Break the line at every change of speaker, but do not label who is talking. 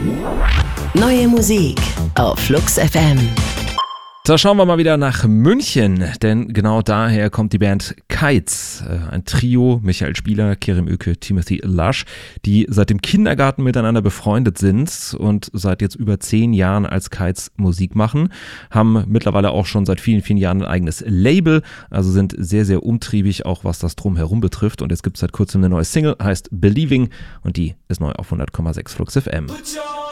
Neue Musik auf Flux FM.
Da schauen wir mal wieder nach München, denn genau daher kommt die Band Kites, ein Trio, Michael Spieler, Kerem Öke, Timothy Lush, die seit dem Kindergarten miteinander befreundet sind und seit jetzt über 10 Jahren als Kites Musik machen, haben mittlerweile auch schon seit vielen, vielen Jahren ein eigenes Label, also sind sehr, sehr umtriebig, auch was das Drumherum betrifft, und jetzt gibt es seit kurzem eine neue Single, heißt Believing, und die ist neu auf 100,6 Flux FM.